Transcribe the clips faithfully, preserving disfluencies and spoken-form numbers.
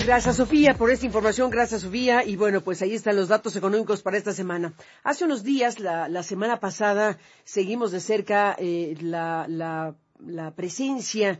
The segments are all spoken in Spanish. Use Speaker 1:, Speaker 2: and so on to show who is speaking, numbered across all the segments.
Speaker 1: Gracias, Sofía, por esta información. Gracias, Sofía. Y bueno, pues ahí están los datos económicos para esta semana. Hace unos días, la, la semana pasada, seguimos de cerca eh, la, la, la presencia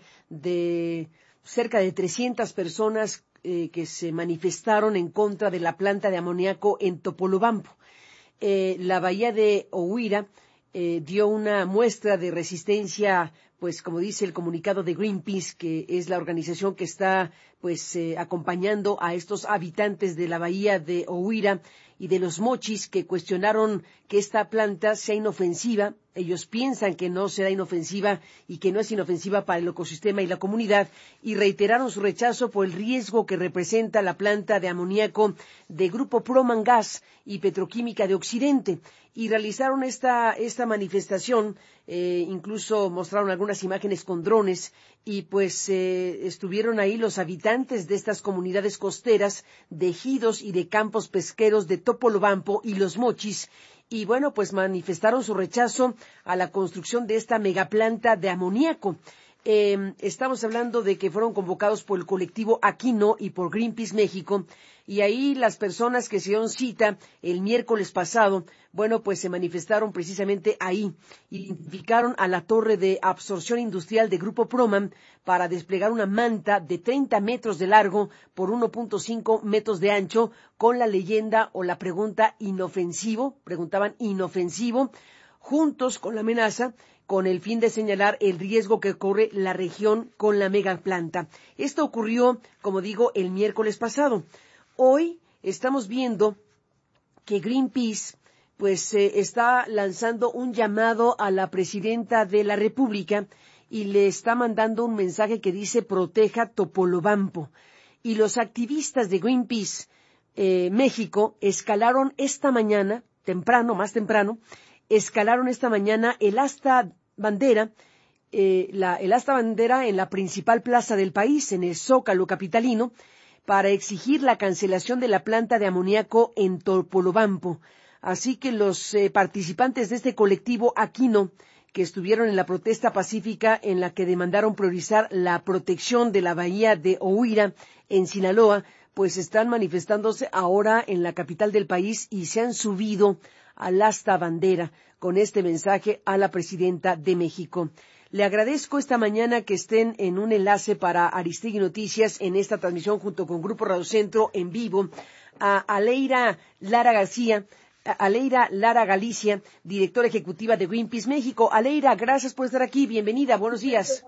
Speaker 1: de cerca de trescientas personas eh, que se manifestaron en contra de la planta de amoníaco en Topolobampo. Eh, la bahía de Ohuira eh, dio una muestra de resistencia, pues como dice el comunicado de Greenpeace, que es la organización que está pues eh, acompañando a estos habitantes de la bahía de Ohuira y de los Mochis, que cuestionaron que esta planta sea inofensiva. Ellos piensan que no será inofensiva y que no es inofensiva para el ecosistema y la comunidad, y reiteraron su rechazo por el riesgo que representa la planta de amoníaco de Grupo Proman Gas y Petroquímica de Occidente. Y realizaron esta, esta manifestación, eh, incluso mostraron algunas imágenes con drones, y pues eh, estuvieron ahí los habitantes de estas comunidades costeras, de ejidos y de campos pesqueros de Topolobampo y Los Mochis, y bueno, pues manifestaron su rechazo a la construcción de esta megaplanta de amoníaco. Eh, estamos hablando de que fueron convocados por el colectivo Aquino y por Greenpeace México, y ahí las personas que se dieron cita el miércoles pasado, bueno, pues se manifestaron precisamente ahí, identificaron a la torre de absorción industrial de Grupo Proman para desplegar una manta de treinta metros de largo por uno punto cinco metros de ancho, con la leyenda o la pregunta inofensivo, preguntaban inofensivo, juntos con la amenaza, con el fin de señalar el riesgo que corre la región con la megaplanta. Esto ocurrió, como digo, el miércoles pasado. Hoy estamos viendo que Greenpeace pues eh, está lanzando un llamado a la presidenta de la República y le está mandando un mensaje que dice proteja Topolobampo. Y los activistas de Greenpeace eh, México escalaron esta mañana, temprano, más temprano, escalaron esta mañana el asta bandera, eh, la, el asta bandera en la principal plaza del país, en el Zócalo capitalino, para exigir la cancelación de la planta de amoníaco en Topolobampo. Así que los eh, participantes de este colectivo Aquino, que estuvieron en la protesta pacífica en la que demandaron priorizar la protección de la bahía de Ohuira en Sinaloa, pues están manifestándose ahora en la capital del país y se han subido al asta bandera con este mensaje a la presidenta de México. Le agradezco esta mañana que estén en un enlace para Aristegui Noticias en esta transmisión junto con Grupo Radio Centro en vivo a Aleira Lara García, a Aleira Lara Galicia, directora ejecutiva de Greenpeace México. Aleira, gracias por estar aquí. Bienvenida. Buenos días.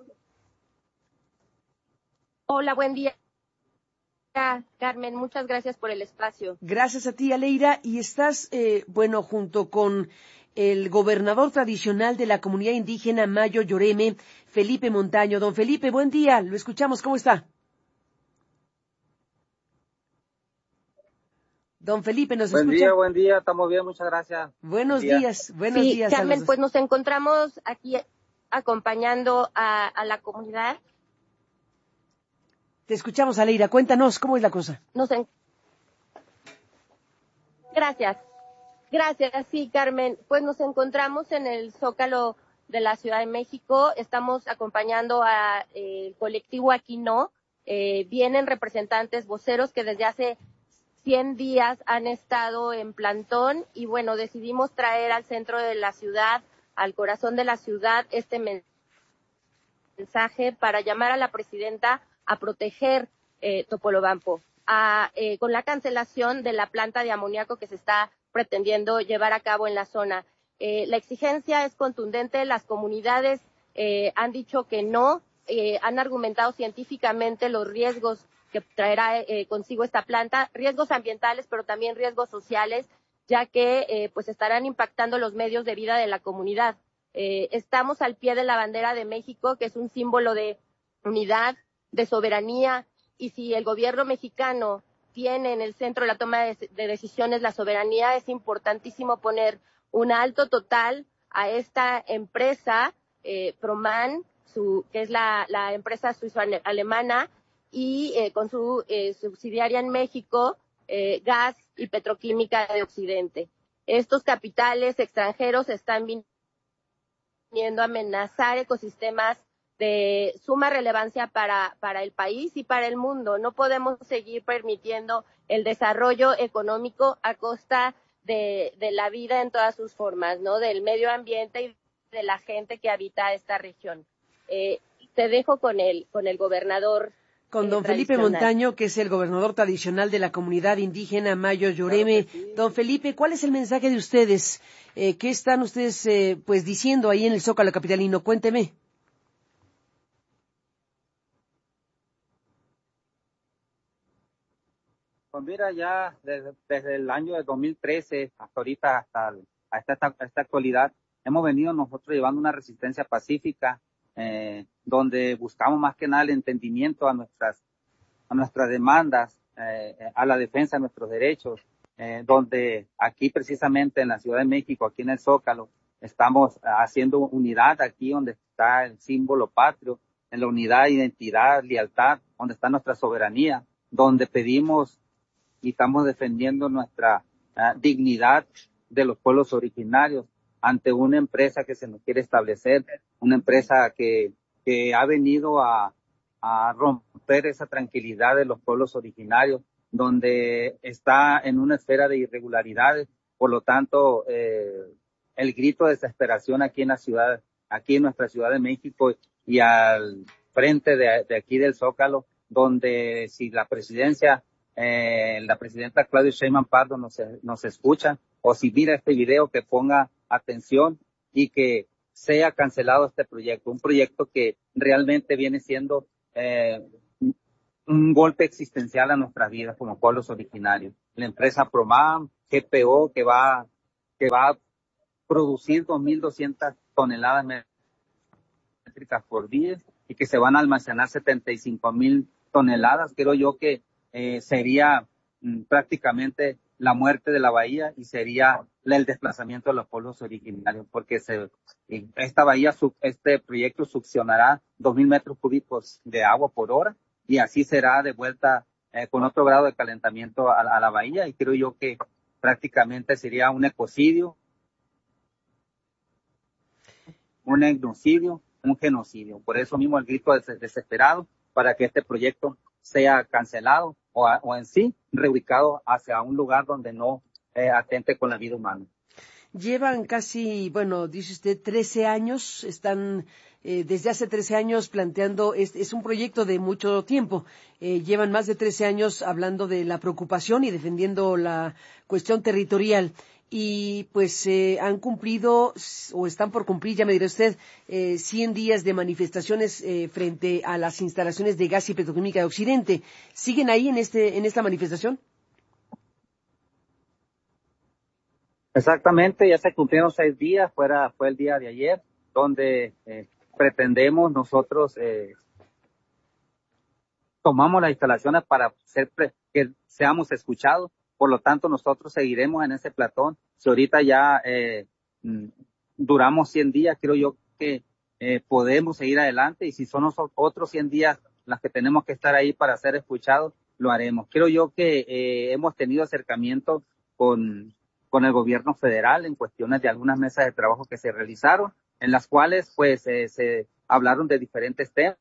Speaker 2: Hola, buen día. Carmen, muchas gracias por el espacio.
Speaker 1: Gracias a ti, Aleira, y estás, eh, bueno, junto con el gobernador tradicional de la comunidad indígena Mayo Yoreme, Felipe Montaño. Don Felipe, buen día, lo escuchamos, ¿cómo está? Don Felipe, ¿nos
Speaker 3: buen
Speaker 1: escucha?
Speaker 3: Buen día, buen día, estamos bien, muchas gracias.
Speaker 1: Buenos
Speaker 3: día.
Speaker 1: días, buenos
Speaker 2: sí,
Speaker 1: días.
Speaker 2: Carmen,
Speaker 1: los...
Speaker 2: pues nos encontramos aquí acompañando a, a la comunidad.
Speaker 1: Te escuchamos, Aleira, cuéntanos, ¿cómo es la cosa?
Speaker 2: Nos en... Gracias, gracias, sí, Carmen. Pues nos encontramos en el Zócalo de la Ciudad de México, estamos acompañando al eh, colectivo Aquino, eh, vienen representantes voceros que desde hace cien días han estado en plantón y bueno, decidimos traer al centro de la ciudad, al corazón de la ciudad, este mensaje para llamar a la presidenta a proteger eh, Topolobampo, a, eh, con la cancelación de la planta de amoníaco que se está pretendiendo llevar a cabo en la zona. Eh, la exigencia es contundente, las comunidades eh, han dicho que no, eh, han argumentado científicamente los riesgos que traerá eh, consigo esta planta, riesgos ambientales, pero también riesgos sociales, ya que eh, pues estarán impactando los medios de vida de la comunidad. Eh, estamos al pie de la bandera de México, que es un símbolo de unidad, de soberanía, y si el gobierno mexicano tiene en el centro de la toma de, de decisiones la soberanía, es importantísimo poner un alto total a esta empresa, eh, Proman, su, que es la, la empresa suizo-alemana, y eh, con su eh, subsidiaria en México, eh, Gas y Petroquímica de Occidente. Estos capitales extranjeros están viniendo a amenazar ecosistemas de suma relevancia para, para el país y para el mundo. No podemos seguir permitiendo el desarrollo económico a costa de, de la vida en todas sus formas, ¿no? Del medio ambiente y de la gente que habita esta región. Eh, te dejo con el, con el gobernador.
Speaker 1: Con don Felipe Montaño, que es el gobernador tradicional de la comunidad indígena Mayo Yoreme. Claro sí. Don Felipe, ¿cuál es el mensaje de ustedes? Eh, ¿Qué están ustedes eh, pues diciendo ahí en el Zócalo capitalino? Cuénteme.
Speaker 3: Pues mira, ya desde, desde el año de dos mil trece hasta ahorita, hasta, hasta esta, esta actualidad, hemos venido nosotros llevando una resistencia pacífica, eh, donde buscamos más que nada el entendimiento a nuestras, a nuestras demandas, eh, a la defensa de nuestros derechos, eh, donde aquí precisamente en la Ciudad de México, aquí en el Zócalo, estamos haciendo unidad aquí donde está el símbolo patrio, en la unidad, identidad, lealtad, donde está nuestra soberanía, donde pedimos y estamos defendiendo nuestra uh, dignidad de los pueblos originarios ante una empresa que se nos quiere establecer, una empresa que, que ha venido a, a romper esa tranquilidad de los pueblos originarios, donde está en una esfera de irregularidades. Por lo tanto, eh, el grito de desesperación aquí en la ciudad, aquí en nuestra Ciudad de México y al frente de, de aquí del Zócalo, donde si la presidencia Eh, la presidenta Claudia Sheinbaum Pardo nos, nos escucha, o si mira este video, que ponga atención y que sea cancelado este proyecto, un proyecto que realmente viene siendo eh, un golpe existencial a nuestras vidas como pueblos originarios. La empresa Promam, G P O, que va, que va a producir dos mil doscientas toneladas métricas por día y que se van a almacenar setenta y cinco mil toneladas, creo yo que Eh, sería mm, prácticamente la muerte de la bahía y sería el desplazamiento de los pueblos originarios, porque se, esta bahía, este proyecto succionará dos mil metros cúbicos de agua por hora y así será de vuelta eh, con otro grado de calentamiento a, a la bahía, y creo yo que prácticamente sería un ecocidio, un etnocidio, un genocidio. Por eso mismo el grito des- desesperado para que este proyecto sea cancelado o, a, o en sí reubicado hacia un lugar donde no eh, atente con la vida humana.
Speaker 1: Llevan casi, bueno, dice usted, trece años, están eh, desde hace trece años planteando, es, es un proyecto de mucho tiempo, eh, llevan más de trece años hablando de la preocupación y defendiendo la cuestión territorial. Y pues eh, han cumplido o están por cumplir, ya me dirá usted, eh, cien días de manifestaciones eh, frente a las instalaciones de gas y petroquímica de Occidente. ¿Siguen ahí en este en esta manifestación?
Speaker 3: Exactamente, ya se cumplieron seis días, fuera, fue el día de ayer, donde eh, pretendemos nosotros, eh, tomamos las instalaciones para ser pre- que seamos escuchados. Por lo tanto, nosotros seguiremos en ese platón. Si ahorita ya eh, duramos cien días, creo yo que eh, podemos seguir adelante, y si son otros cien días las que tenemos que estar ahí para ser escuchados, lo haremos. Creo yo que eh, hemos tenido acercamiento con, con el gobierno federal en cuestiones de algunas mesas de trabajo que se realizaron, en las cuales pues eh, se hablaron de diferentes temas.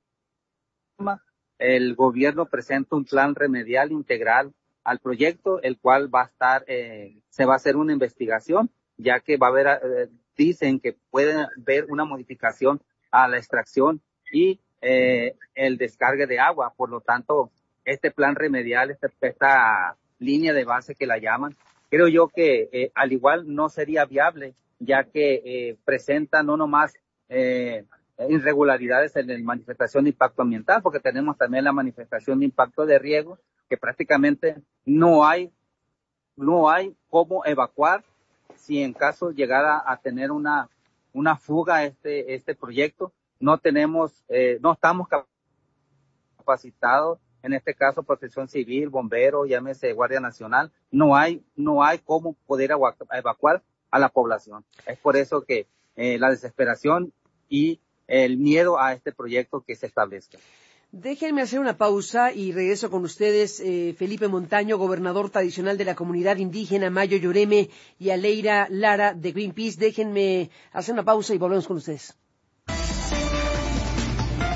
Speaker 3: El gobierno presenta un plan remedial integral al proyecto, el cual va a estar, eh, se va a hacer una investigación, ya que va a haber, eh, dicen que puede haber una modificación a la extracción y eh, el descargue de agua. Por lo tanto, este plan remedial, esta, esta línea de base que la llaman, creo yo que eh, al igual no sería viable, ya que eh, presenta no nomás eh, irregularidades en la manifestación de impacto ambiental, porque tenemos también la manifestación de impacto de riego, que prácticamente no hay, no hay cómo evacuar si en caso llegara a tener una, una fuga este, este proyecto. No tenemos, eh, no estamos capacitados, en este caso Protección Civil, Bomberos, llámese Guardia Nacional, no hay, no hay cómo poder evacuar a la población. Es por eso que eh, la desesperación y el miedo a este proyecto que se establezca.
Speaker 1: Déjenme hacer una pausa y regreso con ustedes, eh, Felipe Montaño, gobernador tradicional de la comunidad indígena Mayo Yoreme, y Aleira Lara de Greenpeace. Déjenme hacer una pausa y volvemos con ustedes.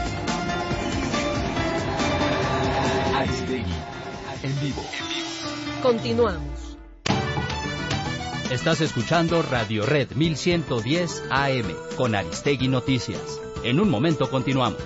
Speaker 4: Aristegui, en vivo.
Speaker 1: Continuamos.
Speaker 5: Estás escuchando Radio Red mil ciento diez A M con Aristegui Noticias. En un momento continuamos.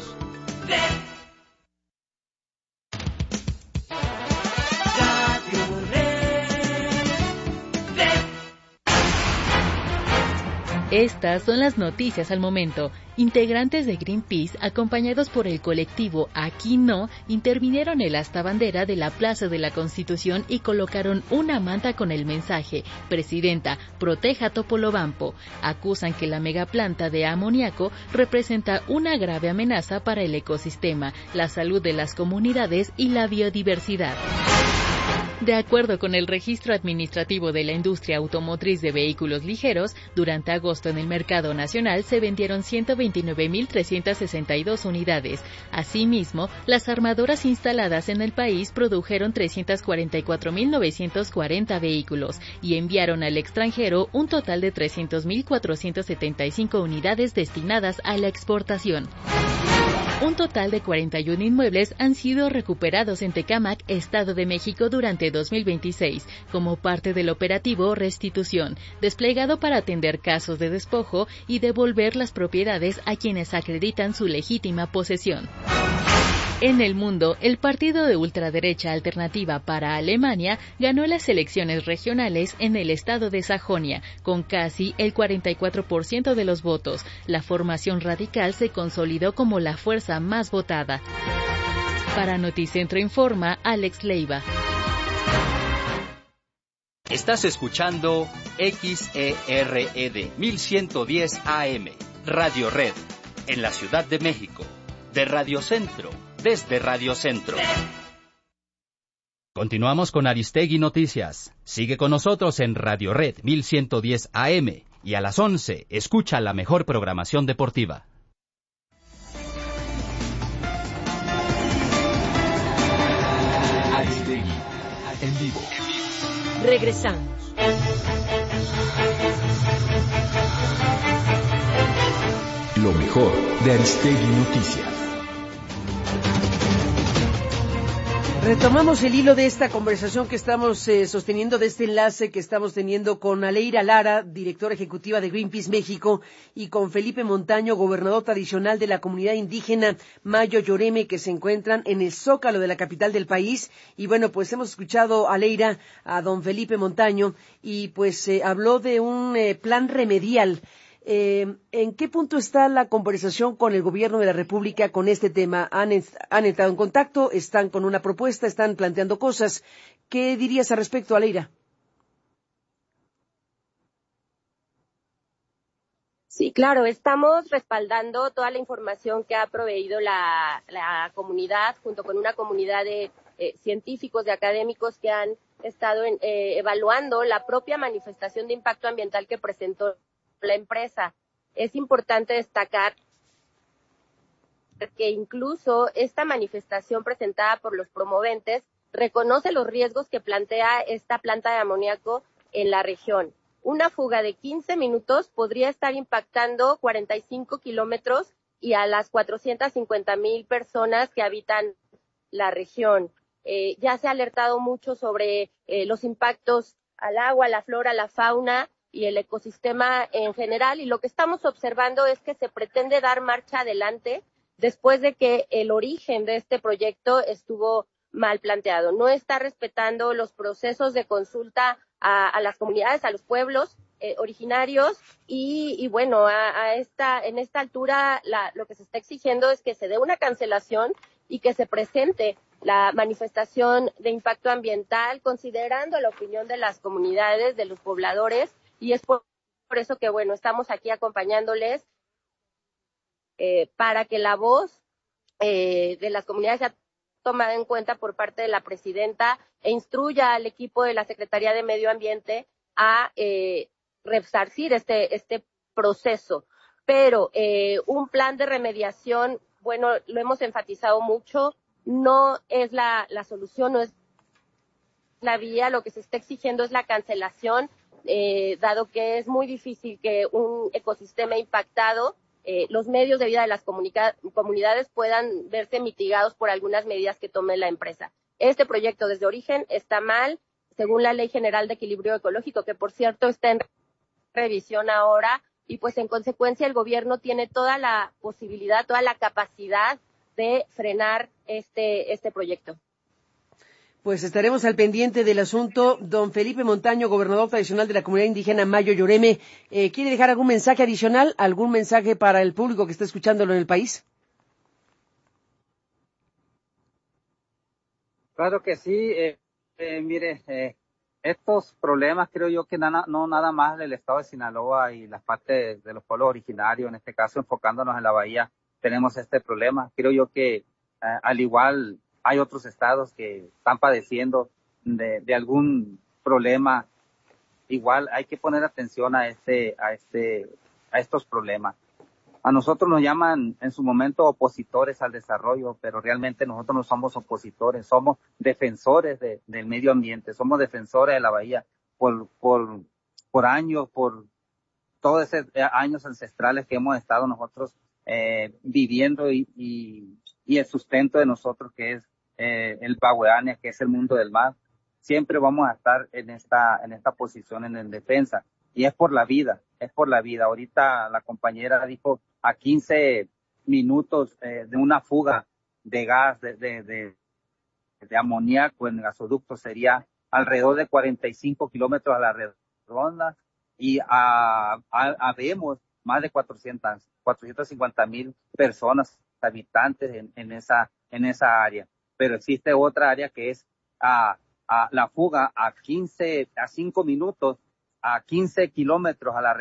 Speaker 6: Estas son las noticias al momento. Integrantes de Greenpeace, acompañados por el colectivo Aquí No, intervinieron en la asta bandera de la Plaza de la Constitución y colocaron una manta con el mensaje: Presidenta, proteja Topolobampo. Acusan que la megaplanta de amoníaco representa una grave amenaza para el ecosistema, la salud de las comunidades y la biodiversidad. De acuerdo con el registro administrativo de la industria automotriz de vehículos ligeros, durante agosto en el mercado nacional se vendieron ciento veintinueve mil trescientas sesenta y dos unidades. Asimismo, las armadoras instaladas en el país produjeron trescientos cuarenta y cuatro mil novecientos cuarenta vehículos y enviaron al extranjero un total de trescientos mil cuatrocientas setenta y cinco unidades destinadas a la exportación. Un total de cuarenta y uno inmuebles han sido recuperados en Tecámac, Estado de México, durante dos mil veintiséis, como parte del operativo Restitución, desplegado para atender casos de despojo y devolver las propiedades a quienes acreditan su legítima posesión. En el mundo, el partido de ultraderecha Alternativa para Alemania ganó las elecciones regionales en el estado de Sajonia, con casi el cuarenta y cuatro por ciento de los votos. La formación radical se consolidó como la fuerza más votada. Para Noticentro Informa, Alex Leiva.
Speaker 5: Estás escuchando X E R E D mil ciento diez A M, Radio Red, en la Ciudad de México, de Radio Centro. Desde Radio Centro. Continuamos con Aristegui Noticias. Sigue con nosotros en Radio Red mil ciento diez A M y a las once escucha la mejor programación deportiva.
Speaker 4: Aristegui, en vivo.
Speaker 1: Regresamos.
Speaker 4: Lo mejor de Aristegui Noticias.
Speaker 1: Retomamos el hilo de esta conversación que estamos eh, sosteniendo, de este enlace que estamos teniendo con Aleira Lara, directora ejecutiva de Greenpeace México, y con Felipe Montaño, gobernador tradicional de la comunidad indígena Mayo Yoreme, que se encuentran en el Zócalo de la capital del país. Y bueno, pues hemos escuchado, Aleira, a don Felipe Montaño, y pues eh, habló de un eh, plan remedial. Eh, ¿En qué punto está la conversación con el gobierno de la República con este tema? ¿Han, han entrado en contacto? ¿Están con una propuesta? ¿Están planteando cosas? ¿Qué dirías al respecto, Aleira?
Speaker 2: Sí, claro, estamos respaldando toda la información que ha proveído la, la comunidad, junto con una comunidad de eh, científicos, de académicos que han estado en, eh, evaluando la propia manifestación de impacto ambiental que presentó la empresa. Es importante destacar que incluso esta manifestación presentada por los promoventes reconoce los riesgos que plantea esta planta de amoníaco en la región. Una fuga de quince minutos podría estar impactando cuarenta y cinco kilómetros y a las cuatrocientas cincuenta mil personas que habitan la región. Eh, ya se ha alertado mucho sobre eh, los impactos al agua, a la flora, a la fauna y el ecosistema en general, y lo que estamos observando es que se pretende dar marcha adelante después de que el origen de este proyecto estuvo mal planteado. No está respetando los procesos de consulta a, a las comunidades, a los pueblos eh, originarios, y, y bueno, a, a esta, en esta altura la, lo que se está exigiendo es que se dé una cancelación y que se presente la manifestación de impacto ambiental considerando la opinión de las comunidades, de los pobladores. Y es por, por eso que, bueno, estamos aquí acompañándoles eh, para que la voz eh, de las comunidades sea tomada en cuenta por parte de la presidenta e instruya al equipo de la Secretaría de Medio Ambiente a eh, resarcir este, este proceso. Pero eh, un plan de remediación, bueno, lo hemos enfatizado mucho, no es la, la solución, no es la vía, lo que se está exigiendo es la cancelación. Eh, dado que es muy difícil que un ecosistema impactado, eh, los medios de vida de las comunica- comunidades puedan verse mitigados por algunas medidas que tome la empresa. Este proyecto desde origen está mal, según la Ley General de Equilibrio Ecológico, que por cierto está en revisión ahora, y pues en consecuencia el gobierno tiene toda la posibilidad, toda la capacidad de frenar este, este proyecto.
Speaker 1: Pues estaremos al pendiente del asunto. Don Felipe Montaño, gobernador tradicional de la comunidad indígena Mayo Yoreme, eh, ¿quiere dejar algún mensaje adicional, algún mensaje para el público que está escuchándolo en el país?
Speaker 3: Claro que sí. Eh, eh, mire, eh, estos problemas creo yo que nada, no nada más del estado de Sinaloa y las partes de los pueblos originarios, en este caso enfocándonos en la bahía, tenemos este problema. Creo yo que eh, al igual hay otros estados que están padeciendo de, de algún problema. Igual hay que poner atención a este, a este, a estos problemas. A nosotros nos llaman en su momento opositores al desarrollo, pero realmente nosotros no somos opositores, somos defensores de, del medio ambiente, somos defensores de la bahía por, por, por años, por todos esos años ancestrales que hemos estado nosotros eh, viviendo y, y, y el sustento de nosotros que es eh, el Baweania, que es el mundo del mar. Siempre vamos a estar en esta, en esta posición en, en defensa. Y es por la vida, es por la vida. Ahorita la compañera dijo a quince minutos eh, de una fuga de gas, de, de, de, de amoníaco en el gasoducto sería alrededor de cuarenta y cinco kilómetros a la redonda y a, a, habemos más de cuatrocientas, cuatrocientas cincuenta mil personas, habitantes en, en, esa, en esa área. Pero existe otra área que es a, a la fuga a quince, a cinco minutos, a quince kilómetros a la